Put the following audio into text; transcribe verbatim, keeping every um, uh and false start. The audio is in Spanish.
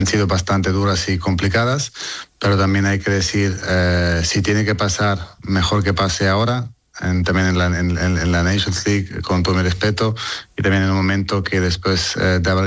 han sido bastante duras y complicadas, pero también hay que decir, eh, si tiene que pasar, mejor que pase ahora, en, también en la, en, en la Nations League, con todo mi respeto, y también en el momento que después eh, de haber